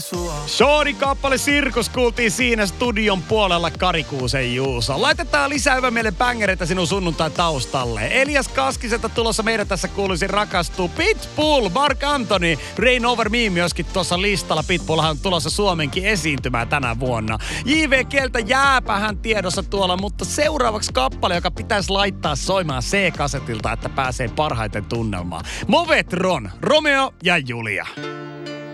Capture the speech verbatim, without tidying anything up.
Shorty kappale Sirkus kuultiin siinä studion puolella Karikuusen Juuso. Laitetaan lisää hyvä mielen bängereitä sinun sunnuntai taustalle. Elias Kaskiselta tulossa meidän tässä kuuluisin rakastuu. Pitbull, Mark Anthony, Rain Over Me myöskin tuossa listalla. Pitbullhan on tulossa Suomenkin esiintymään tänä vuonna. J V Keltä jääpähän tiedossa tuolla, mutta seuraavaksi kappale, joka pitäisi laittaa soimaan C-kasetilta, että pääsee parhaiten tunnelmaan. Movetron, Romeo ja Julia.